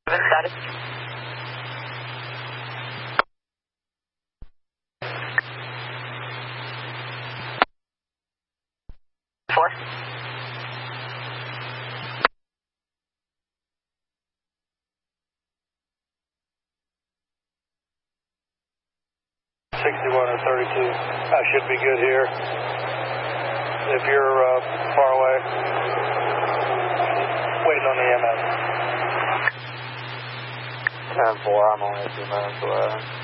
Status. Four. #61 or 32. I should be good here. If you're far away, waiting on the EMS. 10-4, I'm only a few minutes away.